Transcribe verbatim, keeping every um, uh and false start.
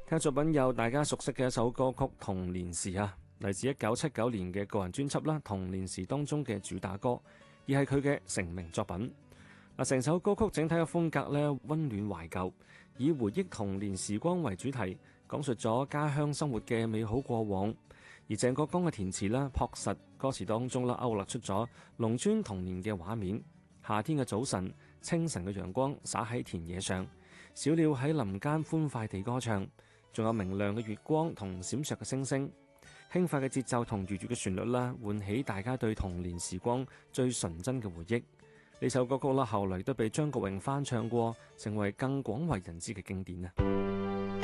聽作品有大家熟悉嘅一首歌曲《童年時》啊，嚟自一九七九年嘅個人專輯啦《童年時》當中嘅主打歌，而係佢嘅成名作品。嗱，成首歌曲整體嘅風格咧溫暖懷舊，以回憶童年時光為主題，講述咗家鄉生活嘅美好過往。而鄭國江嘅填詞啦樸實，歌詞當中啦勾勒出咗農村童年嘅畫面。夏天嘅早晨，清晨嘅陽光灑喺田野上，小鳥喺林間歡快地歌唱。仲有明亮嘅月光同閃爍嘅星星，輕快嘅節奏同愉悅嘅旋律啦，喚起大家對童年時光最純真嘅回憶。呢首歌曲啦，後來都被張國榮翻唱過，成為更廣為人知嘅經典啊！